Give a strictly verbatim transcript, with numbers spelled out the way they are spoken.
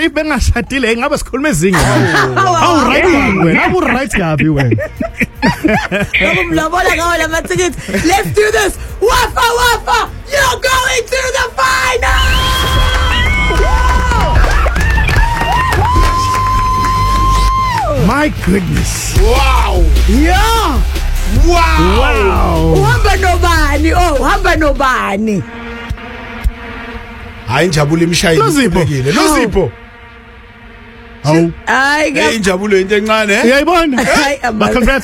if bengashadile ngabe sikhuluma ezinga. Awu right wena, awu right kabi wena. Ngomlobola ngawo lamathikithi. Let's do this. Wafa wafa, you're going to the final. My goodness. Wow. Yeah. Wow. Wow. Uhamba nobani? Oh, uhamba nobani? Hayi injabulo imshayeli Lozipho. Lozipho. Hawu. Hayi Hey injabulo into encane eh? Uyayibona? Hayi, Ba congrats